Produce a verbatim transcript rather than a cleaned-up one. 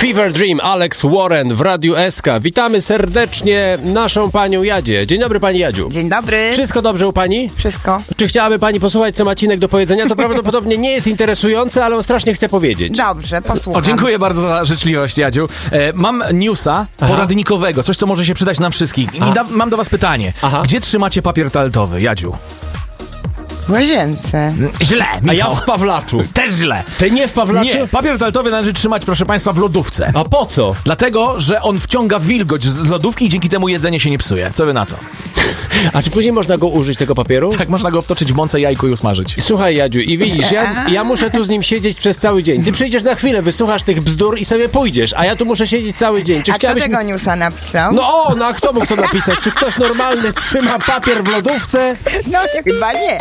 Fever Dream, Alex Warren w Radiu S K. Witamy serdecznie naszą panią Jadzie. Dzień dobry, pani Jadziu. Dzień dobry. Wszystko dobrze u pani? Wszystko. Czy chciałaby pani posłuchać, co Macinek do powiedzenia? To prawdopodobnie nie jest interesujące, ale on strasznie chce powiedzieć. Dobrze, posłucham. O, dziękuję bardzo za życzliwość, Jadziu. E, mam newsa Aha. poradnikowego, coś, co może się przydać nam wszystkim. I da, mam do was pytanie. Aha. Gdzie trzymacie papier toaletowy, Jadziu? W łazience. Źle, A ja Michał. w Pawlaczu. Też źle. Ty nie w Pawlaczu? Nie, papier toaletowy należy trzymać, proszę państwa, w lodówce. A po co? Dlatego, że on wciąga wilgoć z lodówki i dzięki temu jedzenie się nie psuje. Co wy na to? A czy później można go użyć, tego papieru? Tak, można go obtoczyć w mące, jajku i usmażyć. Słuchaj, Jadziu, i widzisz, ja, ja muszę tu z nim siedzieć przez cały dzień. Ty przyjdziesz na chwilę, wysłuchasz tych bzdur i sobie pójdziesz, a ja tu muszę siedzieć cały dzień. Czy A kto chciałabyś... tego newsa napisał? No o, no a kto mógł to napisać? Czy ktoś normalny trzyma papier w lodówce? No chyba nie.